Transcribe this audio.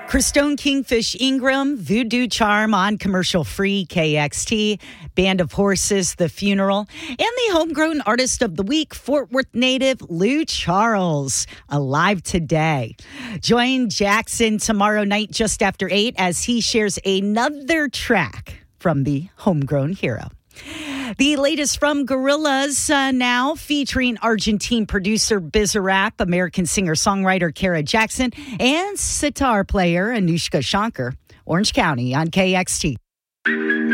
Christone Kingfish Ingram, Voodoo Charm on commercial-free KXT, Band of Horses, The Funeral, and the homegrown artist of the week, Fort Worth native Lou Charles, alive today. Join Jackson tomorrow night just after 8 as he shares another track from the homegrown hero. The latest from Gorillaz now featuring Argentine producer Bizarrap, American singer-songwriter Kara Jackson, and sitar player Anushka Shankar. Orange County on KXT.